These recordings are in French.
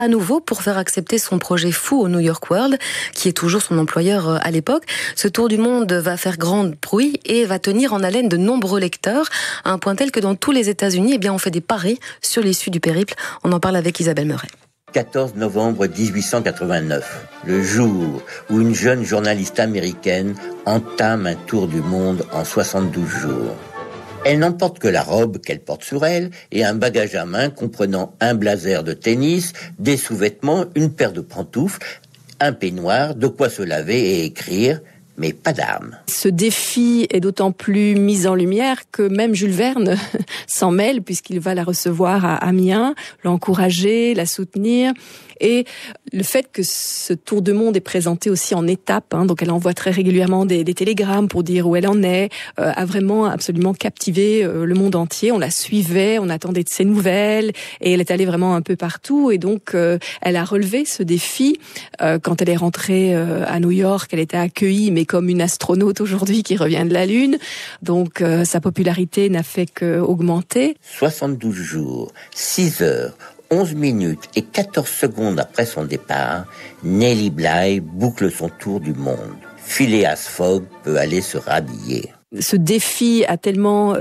à nouveau pour faire accepter son projet fou au New York World, qui est toujours son employeur à l'époque. Ce tour du monde va faire grand bruit et va tenir en haleine de nombreux lecteurs, à un point tel que dans tous les États-Unis, on fait des paris sur l'issue du périple. On en parle avec Isabelle Meuret. 14 novembre 1889, le jour où une jeune journaliste américaine entame un tour du monde en 72 jours. Elle n'emporte que la robe qu'elle porte sur elle et un bagage à main comprenant un blazer de tennis, des sous-vêtements, une paire de pantoufles, un peignoir, de quoi se laver et écrire, mais pas d'armes. Ce défi est d'autant plus mis en lumière que même Jules Verne s'en mêle, puisqu'il va la recevoir à Amiens, l'encourager, la soutenir. Et le fait que ce tour du monde est présenté aussi en étapes, donc elle envoie très régulièrement des télégrammes pour dire où elle en est, a vraiment absolument captivé le monde entier. On la suivait, on attendait de ses nouvelles, et elle est allée vraiment un peu partout. Et donc, elle a relevé ce défi. Quand elle est rentrée à New York, elle était accueillie, mais comme une astronaute aujourd'hui qui revient de la Lune. Donc, sa popularité n'a fait qu'augmenter. 72 jours, 6 heures, 11 minutes et 14 secondes après son départ, Nellie Bly boucle son tour du monde. Phileas Fogg peut aller se rhabiller. Ce défi a tellement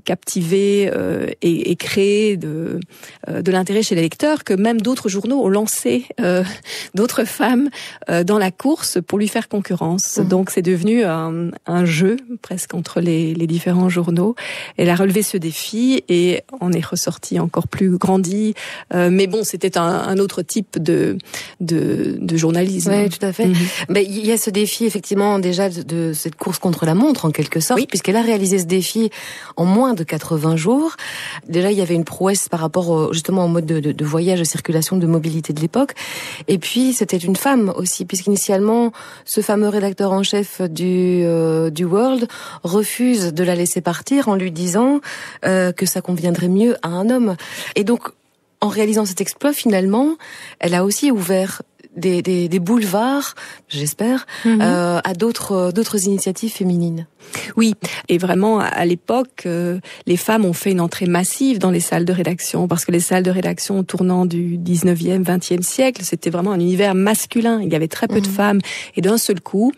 captivé et créé de l'intérêt chez les lecteurs que même d'autres journaux ont lancé d'autres femmes dans la course pour lui faire concurrence. Donc c'est devenu un jeu presque entre les différents journaux. Elle a relevé ce défi et on est ressorti encore plus grandi. Mais bon, c'était un autre type de journalisme. Oui, tout à fait. Mais il y a ce défi effectivement déjà de cette course contre la montre en quelque sorte. Oui. Puisqu'elle a réalisé ce défi en moins de 80 jours. Déjà, il y avait une prouesse par rapport justement au mode de voyage, de circulation, de mobilité de l'époque. Et puis, c'était une femme aussi, puisqu'initialement, ce fameux rédacteur en chef du World refuse de la laisser partir en lui disant que ça conviendrait mieux à un homme. Et donc, en réalisant cet exploit, finalement, elle a aussi ouvert des boulevards, j'espère, à d'autres initiatives féminines. Oui, et vraiment, à l'époque, les femmes ont fait une entrée massive dans les salles de rédaction, parce que les salles de rédaction au tournant du 19e, 20e siècle, c'était vraiment un univers masculin. Il y avait très peu de femmes, et d'un seul coup,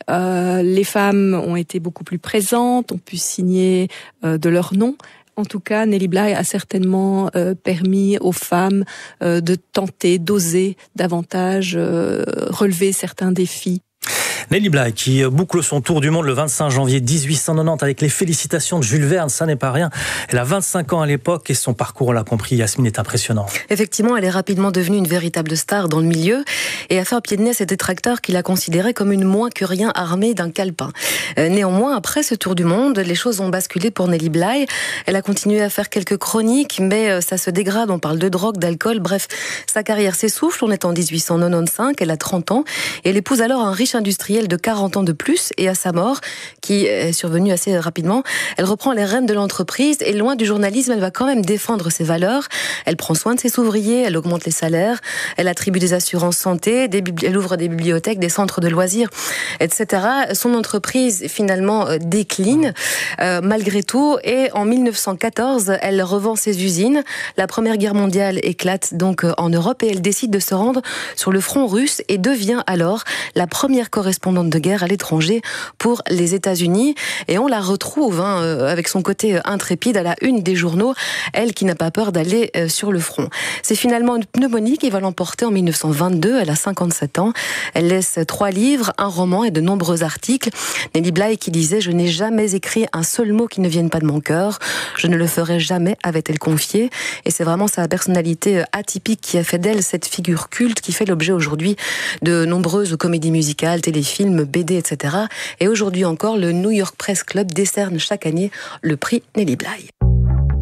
les femmes ont été beaucoup plus présentes, ont pu signer de leur nom. En tout cas, Nellie Bly a certainement permis aux femmes de tenter, d'oser davantage, relever certains défis. Nellie Bly qui boucle son tour du monde le 25 janvier 1890 avec les félicitations de Jules Verne, ça n'est pas rien. Elle a 25 ans à l'époque et son parcours, on l'a compris, Yasmine, est impressionnant. Effectivement, elle est rapidement devenue une véritable star dans le milieu et a fait un pied de nez à ses détracteurs qui la considéraient comme une moins que rien armée d'un calepin. Néanmoins, après ce tour du monde, les choses ont basculé pour Nellie Bly. Elle a continué à faire quelques chroniques, mais ça se dégrade, on parle de drogue, d'alcool, bref, sa carrière s'essouffle. On est en 1895, elle a 30 ans et elle épouse alors un riche industriel de 40 ans de plus, et à sa mort, qui est survenue assez rapidement, elle reprend les rênes de l'entreprise et loin du journalisme, elle va quand même défendre ses valeurs. Elle prend soin de ses ouvriers, elle augmente les salaires, elle attribue des assurances santé, elle ouvre des bibliothèques, des centres de loisirs, etc. Son entreprise finalement décline malgré tout, et en 1914, elle revend ses usines. La Première Guerre mondiale éclate donc en Europe et elle décide de se rendre sur le front russe et devient alors la première correspondante de guerre à l'étranger pour les États-Unis. Et on la retrouve avec son côté intrépide à la une des journaux, elle qui n'a pas peur d'aller sur le front. C'est finalement une pneumonie qui va l'emporter en 1922, elle a 57 ans. Elle laisse 3 livres, un roman et de nombreux articles. Nellie Bly qui disait « Je n'ai jamais écrit un seul mot qui ne vienne pas de mon cœur. Je ne le ferai jamais », avait-elle confié. Et c'est vraiment sa personnalité atypique qui a fait d'elle cette figure culte qui fait l'objet aujourd'hui de nombreuses comédies musicales, téléfilms, BD, etc. Et aujourd'hui encore, le New York Press Club décerne chaque année le prix Nellie Bly.